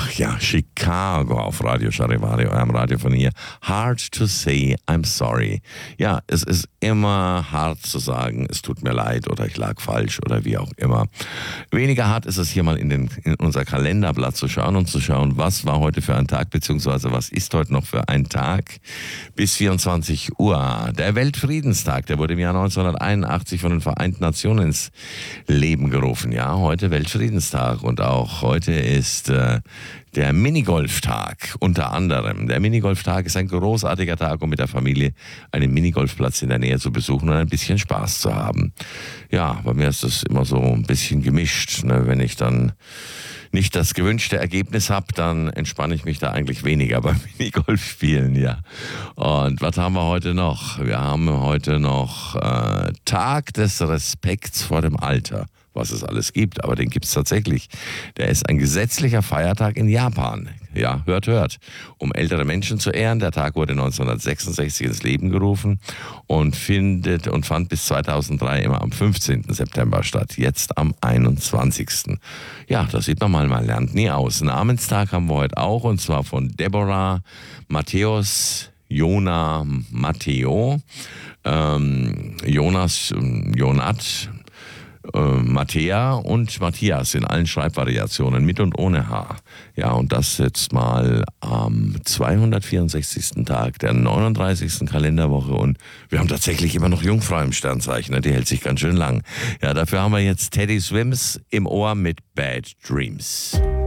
Ach ja, Chicago auf Radio Charivari, eurem Radio von hier. Hard to say I'm sorry. Ja, es ist immer hart zu sagen, es tut mir leid oder ich lag falsch oder wie auch immer. Weniger hart ist es hier mal in unser Kalenderblatt zu schauen und zu schauen, was war heute für ein Tag, beziehungsweise was ist heute noch für ein Tag bis 24 Uhr. Der Weltfriedenstag, der wurde im Jahr 1981 von den Vereinten Nationen ins Leben gerufen. Ja, heute Weltfriedenstag und auch heute ist der Minigolftag unter anderem. Der Minigolftag ist ein großartiger Tag, um mit der Familie einen Minigolfplatz in der Nähe zu besuchen und ein bisschen Spaß zu haben. Ja, bei mir ist das immer so ein bisschen gemischt. Ne? Wenn ich dann nicht das gewünschte Ergebnis habe, dann entspanne ich mich da eigentlich weniger beim Minigolfspielen, ja. Und was haben wir heute noch? Wir haben heute noch Tag des Respekts vor dem Alter. Was es alles gibt, aber den gibt es tatsächlich. Der ist ein gesetzlicher Feiertag in Japan. Ja, hört. Um ältere Menschen zu ehren. Der Tag wurde 1966 ins Leben gerufen und fand bis 2003 immer am 15. September statt. Jetzt am 21. Ja, das sieht man lernt nie aus. Namenstag haben wir heute auch, und zwar von Deborah, Matthäus, Jona, Matteo, Jonas, Jonat, Matthäa und Matthias in allen Schreibvariationen, mit und ohne H. Ja, und das jetzt mal am 264. Tag der 39. Kalenderwoche, und wir haben tatsächlich immer noch Jungfrau im Sternzeichen, die hält sich ganz schön lang. Ja, dafür haben wir jetzt Teddy Swims im Ohr mit Bad Dreams.